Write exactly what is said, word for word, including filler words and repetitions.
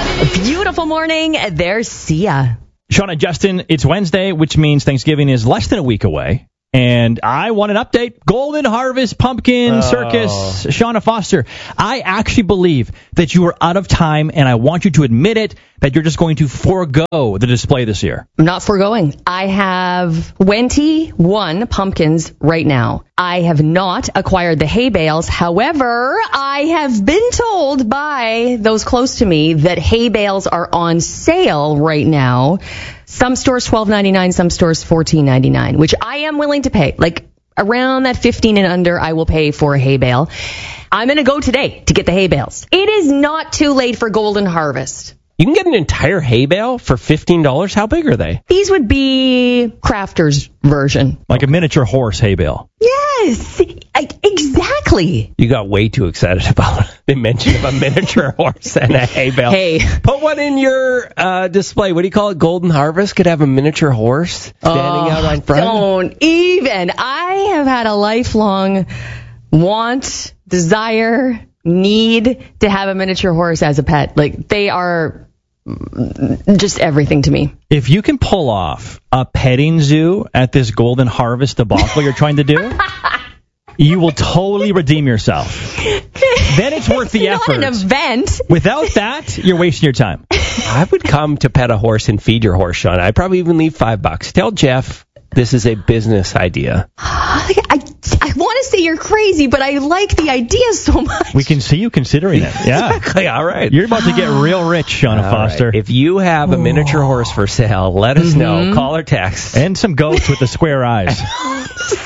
Beautiful morning. There's Sia. Sean and Justin, it's Wednesday, which means Thanksgiving is less than a week away. And I want an update. Golden Harvest Pumpkin oh. Circus. Shauna Foster, I actually believe that you are out of time, and I want you to admit it, that you're just going to forego the display this year. I'm not foregoing. I have twenty-one pumpkins right now. I have not acquired the hay bales. However, I have been told by those close to me that hay bales are on sale right now. Some stores twelve ninety-nine, some stores fourteen ninety-nine, which I am willing to pay. Like around that fifteen and under, I will pay for a hay bale. I'm going to go today to get the hay bales. It is not too late for Golden Harvest. You can get an entire hay bale for fifteen dollars. How big are they? These would be Crafter's version. Like a miniature horse hay bale. Yes, I, exactly. You got way too excited about the mention of a miniature horse and a hay bale. Hey. Put one in your uh, display. What do you call it? Golden Harvest could have a miniature horse standing oh, out on front. Don't even. I have had a lifelong want, desire, need to have a miniature horse as a pet. Like, they are just everything to me. If you can pull off a petting zoo at this Golden Harvest debacle you're trying to do, you will totally redeem yourself. Then it's worth the it's effort. Not an event. Without that, you're wasting your time. I would come to pet a horse and feed your horse, Sean. I'd probably even leave five bucks. Tell Jeff this is a business idea. I, I want to say you're crazy, but I like the idea so much. We can see you considering it. Yeah. Exactly. All right. You're about to get real rich, Shauna All Foster. Right. If you have a miniature horse for sale, let us know. Mm-hmm. Call or text. And some goats with the square eyes.